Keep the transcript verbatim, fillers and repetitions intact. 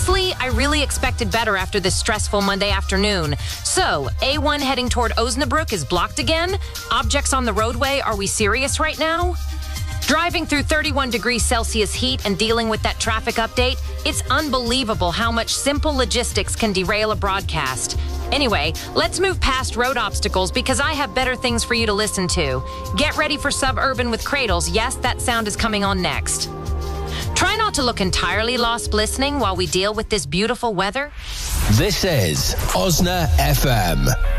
Honestly, I really expected better after this stressful Monday afternoon. So, A one heading toward Osnabrück is blocked again? Objects on the roadway, are we serious right now? Driving through thirty-one degrees Celsius heat and dealing with that traffic update, it's unbelievable how much simple logistics can derail a broadcast. Anyway, let's move past road obstacles because I have better things for you to listen to. Get ready for Suburban with Cradles. Yes, that sound is coming on next. Try not to look entirely lost listening while we deal with this beautiful weather. This is Osna F M.